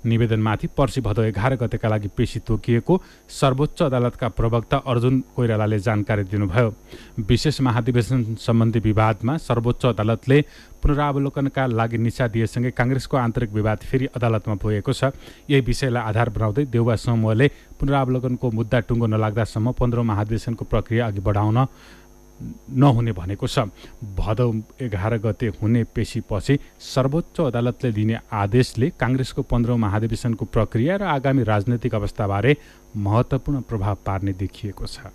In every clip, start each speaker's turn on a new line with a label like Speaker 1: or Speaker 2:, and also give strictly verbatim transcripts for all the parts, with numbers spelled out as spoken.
Speaker 1: निवेदनमाथि पर्सि भदौ एघार गतेका लागि पेशी तोकिएको सर्वोच्च अदालतका प्रवक्ता अर्जुन कोइरालाले जानकारी दिनुभयो। विशेष महाधिवेशन सम्बन्धी विवादमा सर्वोच्च अदालतले पुनरावलोकनका लागि निशा दिएसँगै काङ्ग्रेसको आन्तरिक विवाद फेरि अदालतमा पुगेको छ। यही विषयलाई आधार बनाउँदै देउवा समूहले पुनरावलोकनको मुद्दा टुङ्गो नलाग्दासम्म पन्ध्रौँ महाधिवेशनको प्रक्रिया अघि बढाउन नहुने भनेको छ। भदौ एघार गते हुने पेशीपछि सर्वोच्च अदालतले दिने आदेशले काङ्ग्रेसको पन्ध्रौँ महाधिवेशनको प्रक्रिया र आगामी राजनैतिक अवस्थाबारे महत्त्वपूर्ण प्रभाव पार्ने देखिएको छ।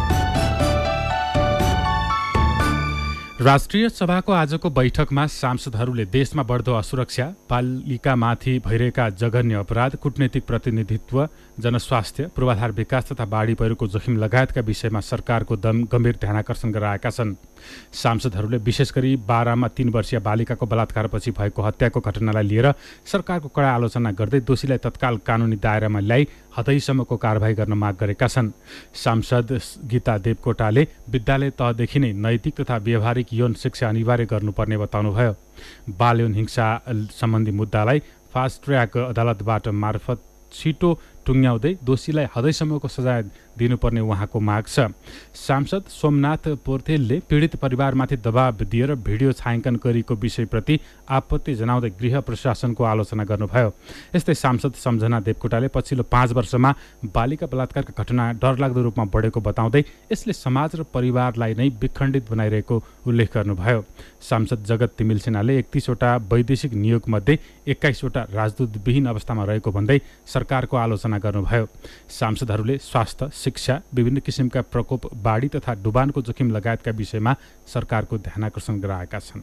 Speaker 1: राष्ट्रिय सभाको आजको बैठकमा सांसदहरूले देशमा बढ्दो असुरक्षा, बालिकामाथि भइरहेका जघन्य अपराध, कूटनैतिक प्रतिनिधित्व, जनस्वास्थ्य, पूर्वाधार विकास तथा बाढी पहिरोको जोखिम लगायतका विषयमा सरकारको दम गम्भीर ध्यानाकर्षण गराएका छन्। सांसदहरूले विशेष गरी बाह्रमा तीन वर्षीय बालिकाको बलात्कारपछि भएको हत्याको घटनालाई लिएर सरकारको कडा आलोचना गर्दै दोषीलाई तत्काल कानुनी दायरामा ल्याई हदैसम्मको कारबाही गर्न माग गरेका छन्। सांसद गीता देवकोटाले विद्यालय तहदेखि नै नैतिक तथा व्यावहारिक यौन शिक्षा अनिवार्य गर्नुपर्ने बताउनुभयो। बाल यौन हिंसा सम्बन्धी मुद्दालाई फास्ट ट्र्याक अदालतबाट मार्फत छिटो टुङ्ग्याउँदै दोषीलाई हदैसम्मको सजाय दिनुपर्ने उहाँको माग छ। सांसद सोमनाथ पोर्थेलले पीडित परिवारमाथि दबाब दिएर भिडियो छायाङ्कन गरेको विषयप्रति आपत्ति जनाउँदै गृह प्रशासनको आलोचना गर्नुभयो। यस्तै सांसद सम्झना देवकोटाले पछिल्लो पाँच वर्षमा बालिका बलात्कारका घटना डरलाग्दो रूपमा बढेको बताउँदै यसले समाज र परिवारलाई नै विखण्डित बनाइरहेको उल्लेख गर्नुभयो। सांसद जगत तिमिल सिन्हाले एकतिसवटा वैदेशिक नियोगमध्ये एक्काइसवटा राजदूतविहीन अवस्थामा रहेको भन्दै सरकारको आलोचना गर्नुभयो। सांसदहरूले स्वास्थ्य, शिक्षा, विभिन्न किसिमका प्रकोप, बाढी तथा डुबानको जोखिम लगायतका विषयमा सरकारको ध्यानाकर्षण गराएका छन्।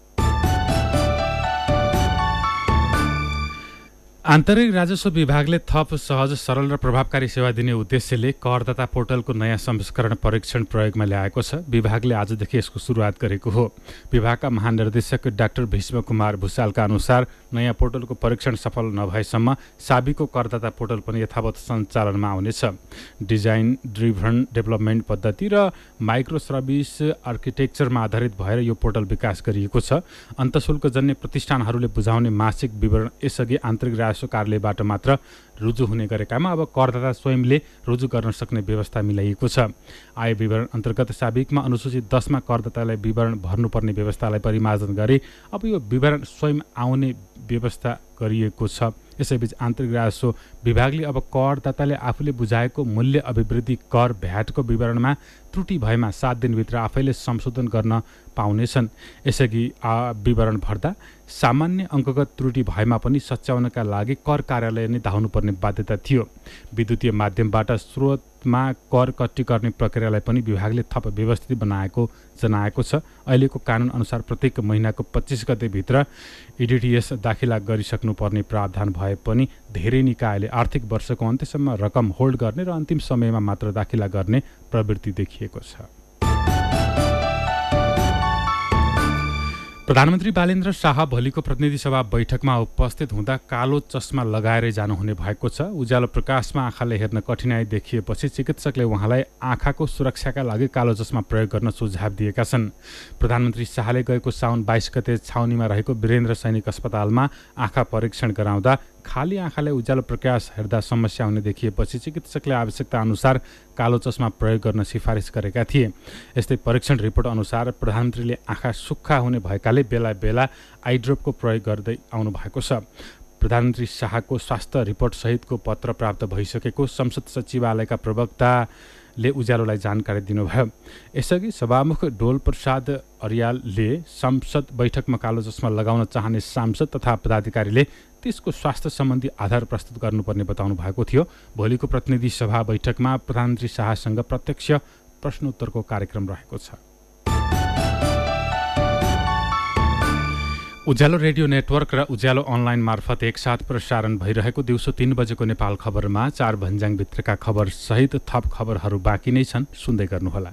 Speaker 1: आन्तरिक राजस्व विभागले थप सहज, सरल र प्रभावकारी सेवा दिने उद्देश्यले करदाता पोर्टलको नयाँ संस्करण परीक्षण प्रयोगमा ल्याएको छ। विभागले आजदेखि यसको सुरुवात गरेको हो। विभागका महानिर्देशक डाक्टर भीष्म कुमार भूषालका अनुसार नयाँ पोर्टलको परीक्षण सफल नभएसम्म साबीको करदाता पोर्टल पनि यथावत सञ्चालनमा आउनेछ। डिजाइन ड्रिभन डेभलपमेन्ट पद्धति र माइक्रो सर्भिस आर्किटेक्चरमा आधारित भएर यो पोर्टल विकास गरिएको छ। अन्तशुल्कजन्य प्रतिष्ठानहरूले बुझाउने मासिक विवरण यसअघि आन्तरिक राजस्व कार्यालयबाट मात्र रुजु हुने गरेकामा अब करदाता स्वयंले रुजु गर्न सक्ने व्यवस्था मिलाइएको छ। आय विवरण अन्तर्गत साबिकमा अनुसूचित दसमा करदातालाई विवरण भर्नुपर्ने व्यवस्थालाई परिमार्जन गरी अब यो विवरण स्वयं आउने व्यवस्था गरिएको छ। यसैबीच आन्तरिक राजस्व विभागले अब करदाताले आफूले बुझाएको मूल्य अभिवृद्धि कर भ्याटको विवरणमा त्रुटि भएमा सात दिनभित्र आफैले संशोधन गर्न पाउनेछन्। यसअघि विवरण भर्दा सामान्य अङ्कगत त्रुटि भएमा पनि सच्याउनका लागि कर कार्यालय नै धाउनुपर्ने बाध्यता थियो। विद्युतीय माध्यमबाट स्रोतमा कर कट्टी गर्ने प्रक्रियालाई पनि विभागले थप व्यवस्थित बनाएको जनाएको छ। अहिलेको कानुन अनुसार प्रत्येक महिनाको पच्चिस गतेभित्र इडिटिएस दाखिला गरिसक्नुपर्ने प्रावधान भए पनि धेरै निकायले आर्थिक वर्षको अन्त्यसम्म रकम होल्ड गर्ने र अन्तिम समयमा मात्र दाखिला गर्ने प्रवृत्ति देखिएको छ। प्रधानमन्त्री बालेन्द्र शाह भोलिको प्रतिनिधि सभा बैठकमा उपस्थित हुँदा कालो चस्मा लगाएरै जानुहुने भएको छ। उज्यालो प्रकाशमा आँखाले हेर्न कठिनाई देखिएपछि चिकित्सकले उहाँलाई आँखाको सुरक्षाका लागि कालो चस्मा प्रयोग गर्न सुझाव दिएका छन्। प्रधानमन्त्री शाहले गएको साउन बाइस गते छाउनीमा रहेको वीरेन्द्र सैनिक अस्पतालमा आँखा परीक्षण गराउँदा खाली आँखाले उज्यालो प्रकाश हेर्दा समस्या हुने देखिएपछि चिकित्सकले आवश्यकता अनुसार कालो चस्मा प्रयोग गर्न सिफारिस गरेका थिए। यस्तै परीक्षण रिपोर्ट अनुसार प्रधानमन्त्रीले आँखा सुक्खा हुने भएकाले बेला बेला आइड्रोपको प्रयोग गर्दै आउनु भएको छ। प्रधानमन्त्री शाहको स्वास्थ्य रिपोर्ट सहितको पत्र प्राप्त भइसकेको संसद सचिवालयका प्रवक्ताले उज्यालोलाई जानकारी दिनुभयो। यसअघि सभामुख डोल प्रसाद अर्यालले संसद बैठकमा कालो चस्मा लगाउन चाहने सांसद तथा पदाधिकारीले त्यसको स्वास्थ्य सम्बन्धी आधार प्रस्तुत गर्नुपर्ने बताउनु भएको थियो। भोलिको प्रतिनिधि सभा बैठकमा प्रधानमन्त्री शाहसँग प्रत्यक्ष प्रश्नोत्तरको कार्यक्रम रहेको छ। उज्यालो रेडियो नेटवर्क र उज्यालो अनलाइन मार्फत एकसाथ प्रसारण भइरहेको दिउँसो तीन बजेको नेपाल खबरमा चार भन्ज्याङभित्रका खबर सहित थप खबरहरू बाँकी नै छन्, सुन्दै गर्नुहोला।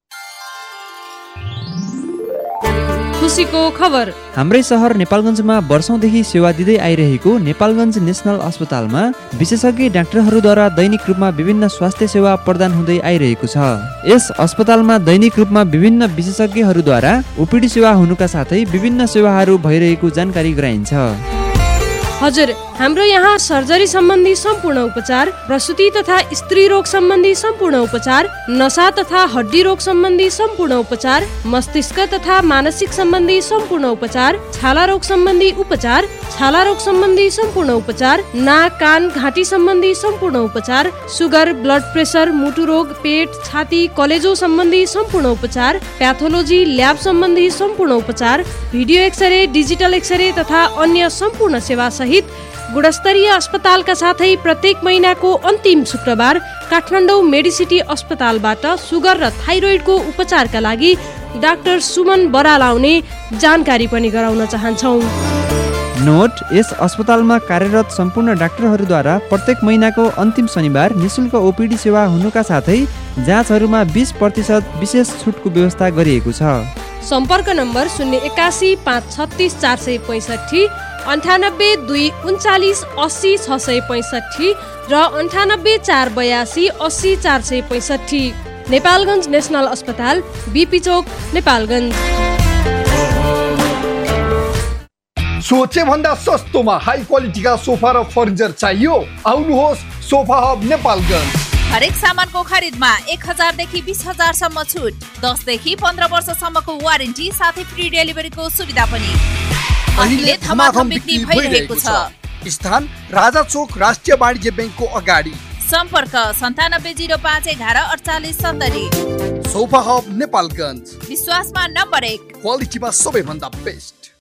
Speaker 2: खुसीको खबर।
Speaker 3: हाम्रै सहर नेपालगञ्जमा वर्षौंदेखि सेवा दिँदै आइरहेको नेपालगञ्ज नेसनल अस्पतालमा विशेषज्ञ डाक्टरहरूद्वारा दैनिक रूपमा विभिन्न स्वास्थ्य सेवा प्रदान हुँदै आइरहेको छ। यस अस्पतालमा दैनिक रूपमा विभिन्न विशेषज्ञहरूद्वारा ओपीडी सेवा हुनुका साथै विभिन्न सेवाहरू भइरहेको जानकारी गराइन्छ।
Speaker 2: हजुर, हाम्रो यहाँ सर्जरी सम्बन्धी सम्पूर्ण उपचार, प्रसुति तथा स्त्री रोग सम्बन्धी सम्पूर्ण उपचार, नसा तथा हड्डी रोग सम्बन्धी सम्पूर्ण उपचार, मस्तिष्क तथा मानसिक सम्बन्धी सम्पूर्ण उपचार, छाला रोग सम्बन्धी उपचार, छाला रोग सम्बन्धी सम्पूर्ण उपचार, नाक कान घाँटी सम्बन्धी सम्पूर्ण उपचार, सुगर, ब्लड प्रेसर, मुटु रोग, पेट, छाती, कलेजो सम्बन्धी सम्पूर्ण उपचार, प्याथोलोजी, ल्याब सम्बन्धी सम्पूर्ण उपचार, भिडियो एक्सरे, डिजिटल एक्सरे तथा अन्य सम्पूर्ण सेवा सहित गुणस्तरीय अस्पतालका साथै प्रत्येक महिनाको अन्तिम शुक्रबार काठमाडौँ मेडिसिटी अस्पतालबाट सुगर र थाइरोइडको उपचारका लागि डाक्टर सुमन बराल आउने जानकारी पनि गराउन चाहन्छौँ।
Speaker 3: नोट, यस अस्पतालमा कार्यरत सम्पूर्ण डाक्टरहरूद्वारा प्रत्येक महिनाको अन्तिम शनिबार निशुल्क ओपिडी सेवा हुनुका साथै जाँचहरूमा बीस प्रतिशत विशेष छुटको व्यवस्था गरिएको छ।
Speaker 2: सम्पर्क नम्बर शून्य एकासी पाँच छत्तिस चार सय पैँसठी, अन्ठानब्बे दुई उन्चालिस अस्सी छ सय पैँसठी र अन्ठानब्बे चार बयासी अस्सी चार सय पैँसठी। नेपालगञ्ज नेसनल अस्पताल, बिपी चौक, नेपालगञ्ज।
Speaker 4: सोचे भन्दा सस्तोमा हाई क्वालिटीका सोफा र फर्निचर चाहियो? आउनुहोस् सोफा हब नेपालगञ्ज।
Speaker 5: हरेक सामानको खरिदमा एक हजार देखि बीस हजार सम्म छुट, दस देखि पन्ध्र वर्षसम्मको वारेन्टी साथै फ्री डेलिभरीको सुविधा पनि। अहिले धमाधम बिक्री भइरहेको छ।
Speaker 4: स्थान राजा चोक राष्ट्रिय वाणिज्य ब्याङ्कको अगाडि।
Speaker 5: सम्पर्क सन्तानब्बे जिरो पाँच एघार अडचालिस सत्तरी।
Speaker 4: सोफा हब नेपालगञ्ज,
Speaker 5: विश्वासमा नम्बर एक,
Speaker 4: क्वालिटीमा सबैभन्दा बेस्ट।